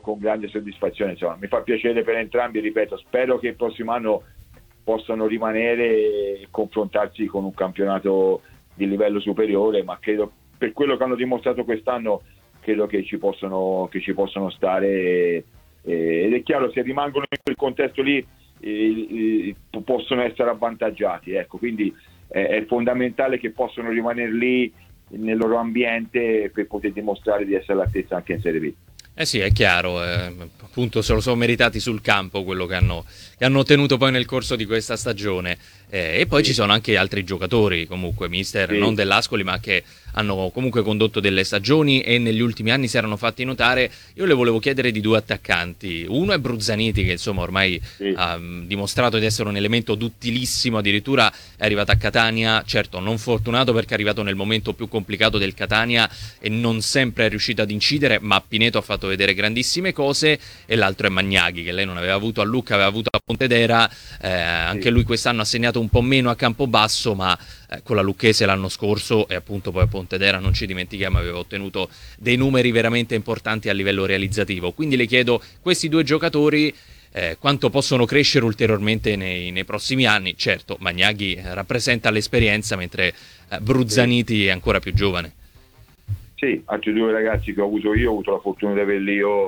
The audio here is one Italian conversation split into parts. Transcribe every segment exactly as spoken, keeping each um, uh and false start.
con grande soddisfazione. Insomma, mi fa piacere per entrambi, ripeto, spero che il prossimo anno possano rimanere e confrontarsi con un campionato di livello superiore, ma credo, per quello che hanno dimostrato quest'anno, credo che ci possono, che ci possono stare, e, ed è chiaro, se rimangono in quel contesto lì eh, eh, possono essere avvantaggiati, ecco, quindi eh, è fondamentale che possano rimanere lì nel loro ambiente per poter dimostrare di essere all'altezza anche in Serie B. Eh sì, è chiaro, eh, appunto se lo sono meritati sul campo quello che hanno, che hanno ottenuto poi nel corso di questa stagione. Eh, e poi Sì. ci sono anche altri giocatori, comunque, mister, Sì. non dell'Ascoli, ma che hanno comunque condotto delle stagioni e negli ultimi anni si erano fatti notare. Io le volevo chiedere di due attaccanti. Uno è Bruzzaniti, che insomma ormai Sì. ha dimostrato di essere un elemento duttilissimo, addirittura è arrivato a Catania, certo non fortunato perché è arrivato nel momento più complicato del Catania e non sempre è riuscito ad incidere, ma Pineto ha fatto vedere grandissime cose. E l'altro è Magnaghi, che lei non aveva avuto a Lucca, aveva avuto a Pontedera, eh, anche Sì. lui quest'anno ha segnato un po' meno a Campobasso, ma eh, con la Lucchese l'anno scorso e appunto poi a Pontedera, non ci dimentichiamo, aveva ottenuto dei numeri veramente importanti a livello realizzativo. Quindi le chiedo, questi due giocatori eh, quanto possono crescere ulteriormente nei, nei prossimi anni? Certo, Magnaghi rappresenta l'esperienza, mentre eh, Bruzzaniti sì. è ancora più giovane. Sì, altri due ragazzi che ho avuto io, ho avuto la fortuna di averli io,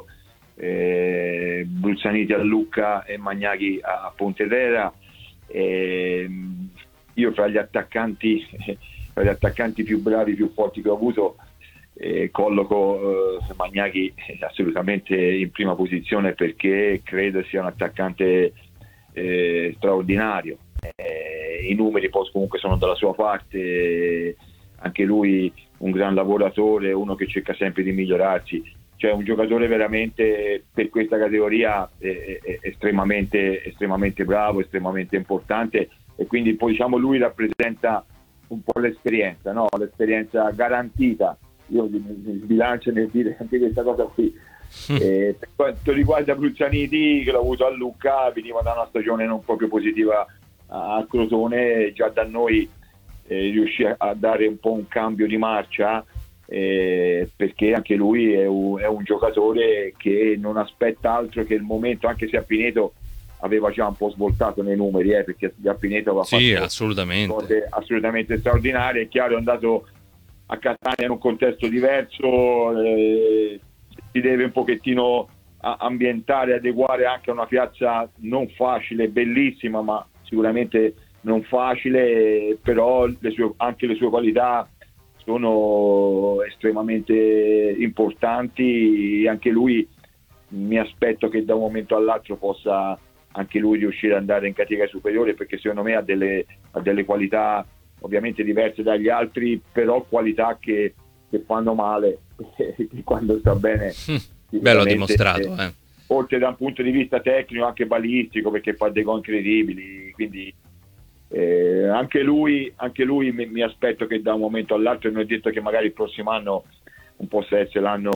eh, Bruzzaniti a Lucca e Magnaghi a Pontedera. Eh, io fra gli attaccanti fra gli attaccanti più bravi, più forti che ho avuto, eh, colloco eh, Magnaghi assolutamente in prima posizione, perché credo sia un attaccante eh, straordinario. Eh, i numeri poi comunque sono dalla sua parte, eh, anche lui un gran lavoratore, uno che cerca sempre di migliorarsi, cioè un giocatore veramente per questa categoria è, è, è estremamente, estremamente bravo, estremamente importante, e quindi poi diciamo lui rappresenta un po' l'esperienza, no? L'esperienza garantita. Io mi sbilancio nel dire anche questa cosa qui. Eh, per quanto riguarda Bruzzaniti, che l'ho avuto a Lucca, veniva da una stagione non proprio positiva a Crotone, già da noi eh, riuscì a dare un po' un cambio di marcia, eh, perché anche lui è un, è un giocatore che non aspetta altro che il momento, anche se a Pineto aveva già un po' svoltato nei numeri, eh, perché a Pineto aveva sì, fatto assolutamente. cose assolutamente straordinarie. È chiaro, è andato a Catania in un contesto diverso, eh, si deve un pochettino ambientare, adeguare anche a una piazza non facile, bellissima, ma sicuramente non facile, però le sue, anche le sue qualità sono estremamente importanti. Anche lui, mi aspetto che da un momento all'altro possa anche lui riuscire ad andare in categoria superiore, perché secondo me ha delle, ha delle qualità ovviamente diverse dagli altri, però qualità che, che fanno male che quando sta bene. Bello dimostrato, eh. Oltre da un punto di vista tecnico, anche balistico, perché fa dei gol incredibili, quindi eh, anche lui, anche lui mi, mi aspetto che da un momento all'altro, non è detto che magari il prossimo anno non possa essere l'anno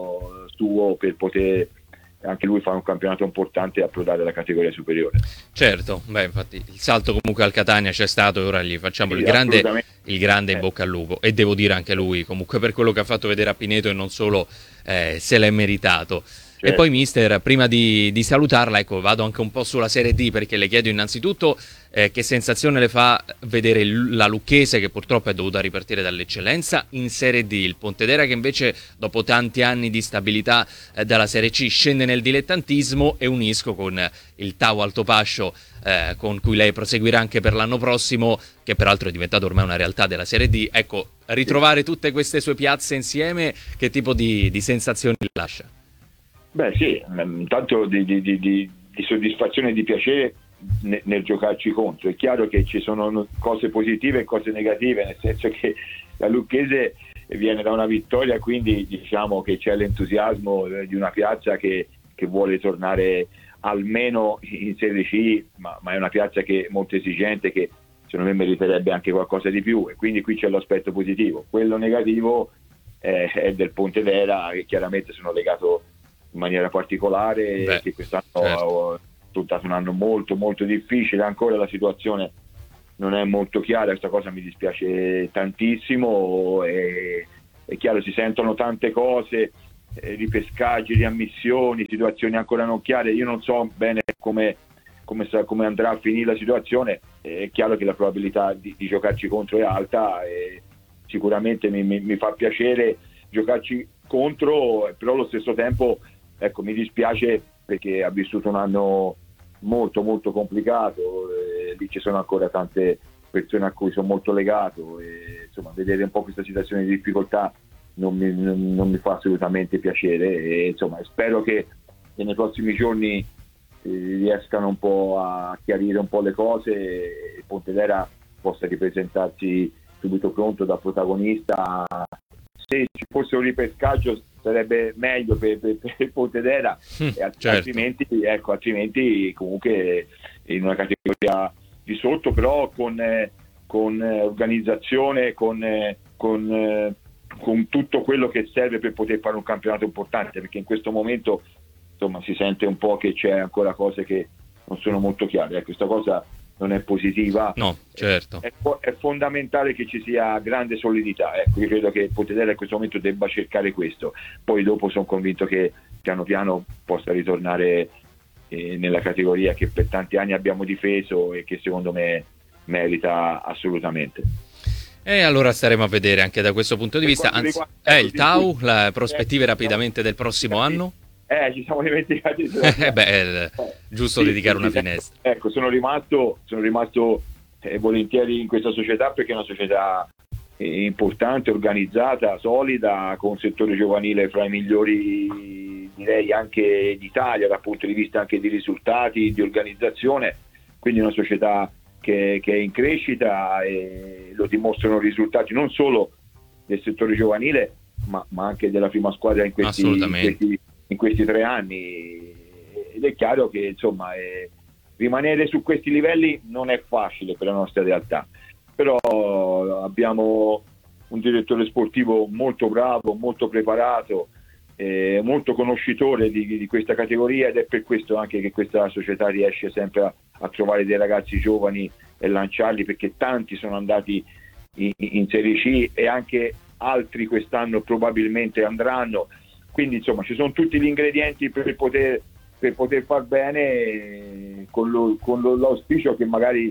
suo per poter anche lui fare un campionato importante e approdare alla categoria superiore. Certo, beh, infatti il salto comunque al Catania c'è stato e ora gli facciamo sì, il grande, il grande in bocca al lupo, e devo dire anche lui comunque per quello che ha fatto vedere a Pineto, e non solo, eh, se l'è meritato. Certo. E poi mister, prima di, di salutarla, ecco, vado anche un po' sulla Serie D, perché le chiedo innanzitutto eh, che sensazione le fa vedere il, la Lucchese, che purtroppo è dovuta ripartire dall'eccellenza, in Serie D, il Pontedera che invece dopo tanti anni di stabilità eh, dalla Serie C scende nel dilettantismo, e unisco con il Tau Altopascio eh, con cui lei proseguirà anche per l'anno prossimo, che peraltro è diventato ormai una realtà della Serie D. Ecco, ritrovare tutte queste sue piazze insieme, che tipo di, di sensazioni lascia? Beh sì, intanto di, di, di, di soddisfazione e di piacere nel, nel giocarci contro. È chiaro che ci sono cose positive e cose negative, nel senso che la Lucchese viene da una vittoria, quindi diciamo che c'è l'entusiasmo di una piazza che, che vuole tornare almeno in Serie C, ma, ma è una piazza che è molto esigente, che secondo me meriterebbe anche qualcosa di più, e quindi qui c'è l'aspetto positivo. Quello negativo è, è del Pontedera, che chiaramente sono legato in maniera particolare. Beh, che quest'anno certo. È stato un anno molto molto difficile, ancora la situazione non è molto chiara, questa cosa mi dispiace tantissimo, e, è chiaro, si sentono tante cose, eh, ripescaggi, riammissioni, situazioni ancora non chiare. Io non so bene come, come, come andrà a finire la situazione. È chiaro che la probabilità di, di giocarci contro è alta e sicuramente mi, mi, mi fa piacere giocarci contro, però allo stesso tempo ecco, mi dispiace perché ha vissuto un anno molto molto complicato, e lì ci sono ancora tante persone a cui sono molto legato e insomma vedere un po' questa situazione di difficoltà non mi, non, non mi fa assolutamente piacere e insomma spero che, che nei prossimi giorni eh, riescano un po' a chiarire un po' le cose e Pontedera possa ripresentarsi subito pronto da protagonista. Se ci fosse un ripescaggio sarebbe meglio per, per, per Pontedera, mm, e certo. altrimenti, ecco, altrimenti comunque in una categoria di sotto, però con, eh, con eh, organizzazione, con, eh, con, eh, con tutto quello che serve per poter fare un campionato importante, perché in questo momento insomma si sente un po' che c'è ancora cose che non sono molto chiare. Eh, questa cosa non è positiva. No, certo. È, è fondamentale che ci sia grande solidità. Ecco, io credo che Pontedera in questo momento debba cercare questo. Poi dopo sono convinto che piano piano possa ritornare eh, nella categoria che per tanti anni abbiamo difeso e che secondo me merita assolutamente. E allora staremo a vedere anche da questo punto di per vista. Anzi, riguarda, è ecco, il Tau, cui, le prospettive eh, rapidamente del prossimo anno? Eh, ci siamo dimenticati. Eh beh, è giusto sì, dedicare sì, una sì, finestra. Ecco, sono rimasto, sono rimasto eh, volentieri in questa società perché è una società eh, importante, organizzata, solida, con un settore giovanile fra i migliori, direi anche d'Italia dal punto di vista anche di risultati, di organizzazione, quindi una società che, che è in crescita e lo dimostrano i risultati non solo del settore giovanile ma, ma anche della prima squadra in questi, in questi in questi tre anni, ed è chiaro che insomma eh, rimanere su questi livelli non è facile per la nostra realtà, però abbiamo un direttore sportivo molto bravo, molto preparato, eh, molto conoscitore di, di questa categoria, ed è per questo anche che questa società riesce sempre a, a trovare dei ragazzi giovani e lanciarli, perché tanti sono andati in, in Serie C e anche altri quest'anno probabilmente andranno. Quindi insomma ci sono tutti gli ingredienti per poter, per poter far bene, con, lo, con lo, l'auspicio che magari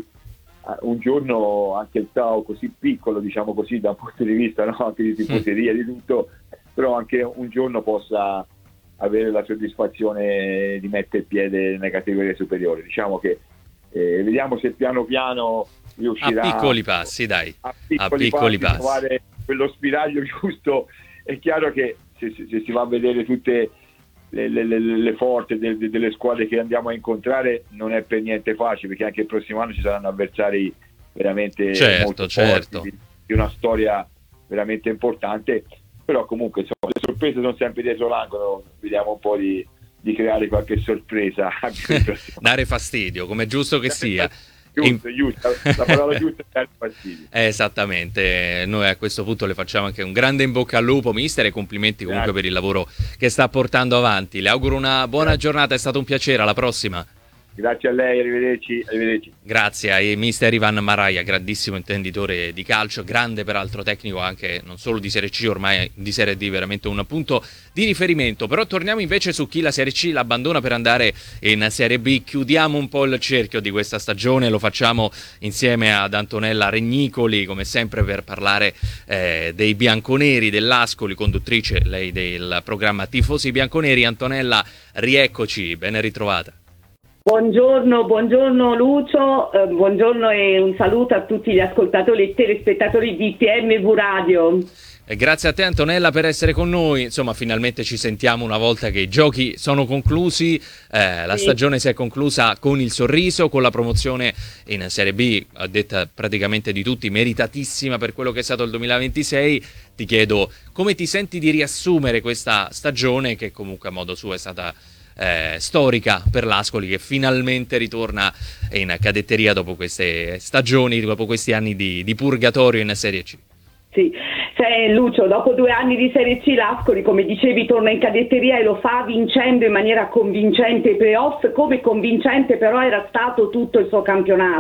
un giorno anche il Tau così piccolo, diciamo così, da un punto di vista, no? Anche di tifoseria, di tutto, però anche un giorno possa avere la soddisfazione di mettere il piede nelle categorie superiori. Diciamo che eh, vediamo se piano piano riuscirà a piccoli passi, dai, a piccoli, a piccoli passi, passi. trovare quello spiraglio giusto. È chiaro che se, se, se si va a vedere tutte le, le, le, le forze de, de, delle squadre che andiamo a incontrare, non è per niente facile, perché anche il prossimo anno ci saranno avversari veramente certo, molto certo. forti, di, di una storia veramente importante, però comunque insomma, le sorprese sono sempre dietro l'angolo, vediamo un po' di, di creare qualche sorpresa dare fastidio, come è giusto che sia. Giusto, giusto, la parola giusta è dare fastidio. Esattamente, noi a questo punto le facciamo anche un grande in bocca al lupo, mister, e complimenti comunque Grazie. per il lavoro che sta portando avanti. Le auguro una buona Grazie. giornata, è stato un piacere, alla prossima. Grazie a lei, arrivederci, arrivederci. Grazie a mister Ivan Maraia, grandissimo intenditore di calcio, grande peraltro tecnico anche non solo di Serie C, ormai di Serie D, veramente un punto di riferimento. Però torniamo invece su chi la Serie C l'abbandona per andare in Serie B. Chiudiamo un po' il cerchio di questa stagione, lo facciamo insieme ad Antonella Regnicoli, come sempre, per parlare eh, dei bianconeri, dell'Ascoli, conduttrice lei del programma Tifosi Bianconeri. Antonella, rieccoci, ben ritrovata. Buongiorno, buongiorno Lucio, eh, buongiorno e un saluto a tutti gli ascoltatori e telespettatori di T M V Radio. E grazie a te Antonella per essere con noi, insomma finalmente ci sentiamo una volta che i giochi sono conclusi, eh, la sì. stagione si è conclusa con il sorriso, con la promozione in Serie B, a detta praticamente di tutti, meritatissima per quello che è stato il duemilaventisei. Ti chiedo come ti senti di riassumere questa stagione che comunque a modo suo è stata Eh, storica per l'Ascoli, che finalmente ritorna in cadetteria dopo queste stagioni, dopo questi anni di, di purgatorio in Serie C. Sì, cioè, Lucio, dopo due anni di Serie C l'Ascoli, come dicevi, torna in cadetteria e lo fa vincendo in maniera convincente i playoff, come convincente però era stato tutto il suo campionato.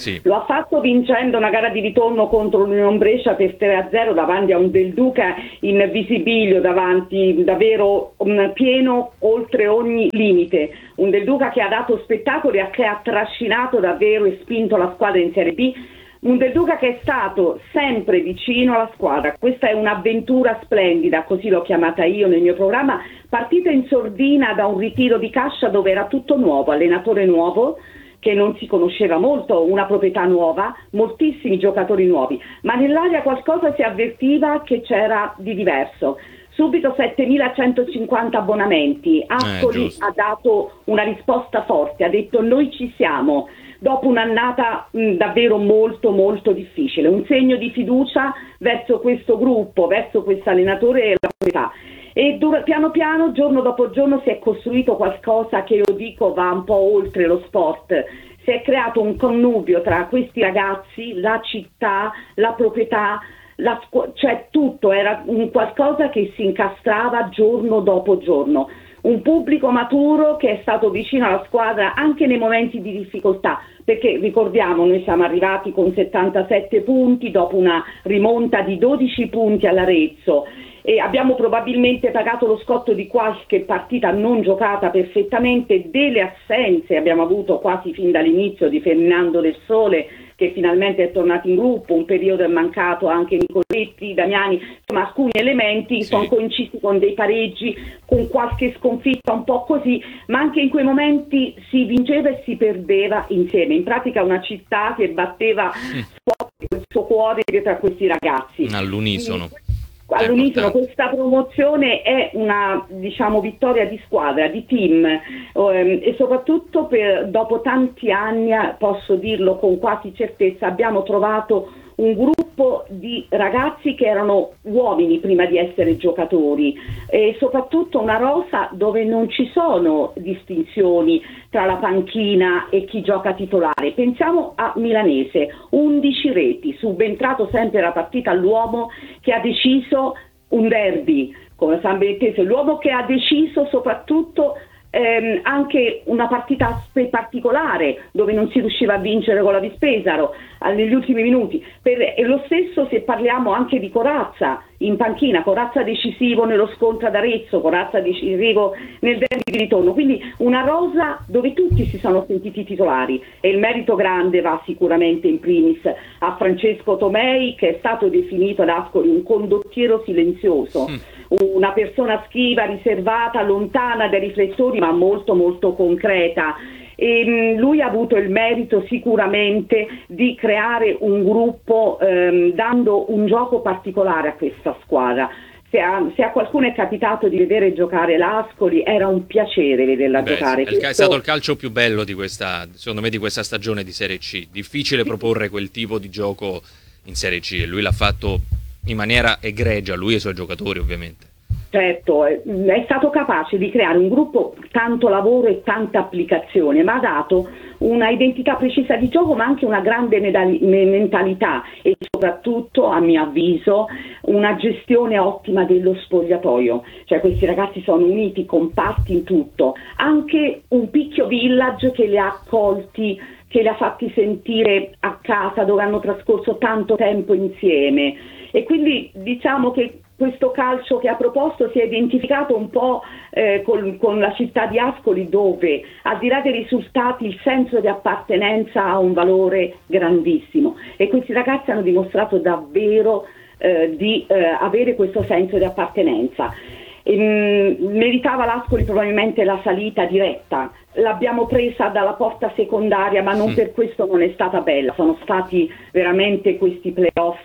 Sì. Lo ha fatto vincendo una gara di ritorno contro l'Union Brescia per tre a zero davanti a un Del Duca in visibilio, davanti davvero um, pieno oltre ogni limite. Un Del Duca che ha dato spettacolo e che ha trascinato davvero e spinto la squadra in Serie B. Un Del Duca che è stato sempre vicino alla squadra. Questa è un'avventura splendida, così l'ho chiamata io nel mio programma, partita in sordina da un ritiro di Cascia dove era tutto nuovo, allenatore nuovo, che non si conosceva molto, una proprietà nuova, moltissimi giocatori nuovi, ma nell'aria qualcosa si avvertiva che c'era di diverso. Subito settemilacentocinquanta abbonamenti, Ascoli eh, ha dato una risposta forte, ha detto noi ci siamo, dopo un'annata mh, davvero molto molto difficile, un segno di fiducia verso questo gruppo, verso questo allenatore e la proprietà. E dura, piano piano, giorno dopo giorno, si è costruito qualcosa che io dico va un po' oltre lo sport. Si è creato un connubio tra questi ragazzi, la città, la proprietà, la scu- cioè tutto, era un qualcosa che si incastrava giorno dopo giorno. Un pubblico maturo che è stato vicino alla squadra anche nei momenti di difficoltà, perché ricordiamo, noi siamo arrivati con settantasette punti dopo una rimonta di dodici punti all'Arezzo e abbiamo probabilmente pagato lo scotto di qualche partita non giocata perfettamente, delle assenze abbiamo avuto quasi fin dall'inizio di Ferdinando Del Sole, che finalmente è tornato in gruppo, un periodo è mancato anche Nicoletti, Damiani, insomma alcuni elementi sì. sono coincisi con dei pareggi, con qualche sconfitta un po' così, ma anche in quei momenti si vinceva e si perdeva insieme, in pratica una città che batteva forte il suo cuore dietro a questi ragazzi. All'unisono. All'unisono questa promozione è una, diciamo, vittoria di squadra, di team, ehm, e soprattutto per, dopo tanti anni, posso dirlo con quasi certezza, abbiamo trovato un gruppo di ragazzi che erano uomini prima di essere giocatori e soprattutto una rosa dove non ci sono distinzioni tra la panchina e chi gioca titolare. Pensiamo a Milanese, undici reti, subentrato sempre la partita all'uomo che ha deciso un derby come San Benettese, l'uomo che ha deciso soprattutto Ehm, anche una partita particolare dove non si riusciva a vincere con la Vispesaro negli ultimi minuti per, e lo stesso se parliamo anche di Corazza in panchina, Corazza decisivo nello scontro ad Arezzo, Corazza decisivo nel derby di ritorno, quindi una rosa dove tutti si sono sentiti titolari e il merito grande va sicuramente in primis a Francesco Tomei, che è stato definito ad Ascoli un condottiero silenzioso, mm. una persona schiva, riservata, lontana dai riflettori ma molto molto concreta. E, mh, lui ha avuto il merito sicuramente di creare un gruppo ehm, dando un gioco particolare a questa squadra. Se a, se a qualcuno è capitato di vedere giocare l'Ascoli era un piacere vederla Beh, giocare. È, Questo... è stato il calcio più bello di questa, secondo me, di questa stagione di Serie C. Difficile proporre quel tipo di gioco in Serie C e lui l'ha fatto in maniera egregia, lui e i suoi giocatori ovviamente. Certo, è stato capace di creare un gruppo, tanto lavoro e tanta applicazione, ma ha dato una identità precisa di gioco, ma anche una grande medali- mentalità e soprattutto, a mio avviso, una gestione ottima dello spogliatoio. Cioè questi ragazzi sono uniti, compatti in tutto. Anche un picchio village che li ha accolti, che li ha fatti sentire a casa, dove hanno trascorso tanto tempo insieme. E quindi diciamo che questo calcio che ha proposto si è identificato un po' eh, con, con la città di Ascoli, dove al di là dei risultati il senso di appartenenza ha un valore grandissimo e questi ragazzi hanno dimostrato davvero eh, di eh, avere questo senso di appartenenza. E, mh, meritava l'Ascoli probabilmente la salita diretta, l'abbiamo presa dalla porta secondaria, ma non per questo non è stata bella, sono stati veramente questi playoff,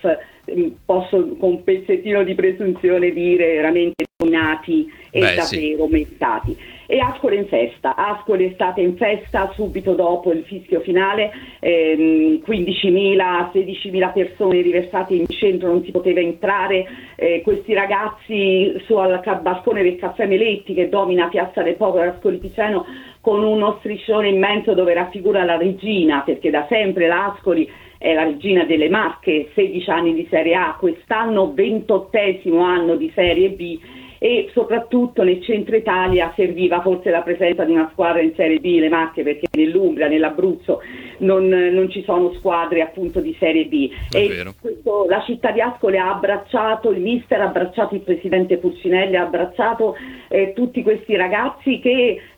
posso con un pezzettino di presunzione dire veramente dominati e Beh, davvero sì. meritati. E Ascoli in festa, Ascoli è stata in festa subito dopo il fischio finale, ehm, quindicimila, sedicimila persone riversate in centro, non si poteva entrare, eh, questi ragazzi su al balcone del Caffè Meletti che domina Piazza del Popolo Ascoli Piceno con uno striscione immenso dove raffigura la regina, perché da sempre l'Ascoli è la regina delle Marche, sedici anni di Serie A, quest'anno ventottesimo anno di Serie B e soprattutto nel centro Italia serviva forse la presenza di una squadra in Serie B, le Marche, perché nell'Umbria, nell'Abruzzo non, non ci sono squadre appunto di Serie B. E questo, la città di Ascoli ha abbracciato, il mister ha abbracciato il presidente Pulcinelli, ha abbracciato eh, tutti questi ragazzi che